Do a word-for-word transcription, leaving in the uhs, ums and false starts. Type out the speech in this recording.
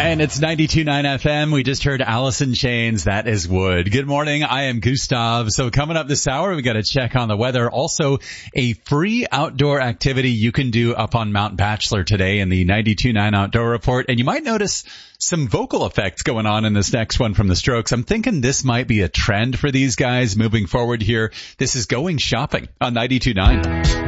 And it's ninety-two point nine F M. We just heard Alice in Chains. That is Wood. Good morning. I am Gustav. So coming up this hour, we got to check on the weather. Also, a free outdoor activity you can do up on Mount Bachelor today in the ninety-two point nine Outdoor Report. And you might notice some vocal effects going on in this next one from the Strokes. I'm thinking this might be a trend for these guys moving forward here. This is Going Shopping on ninety-two point nine.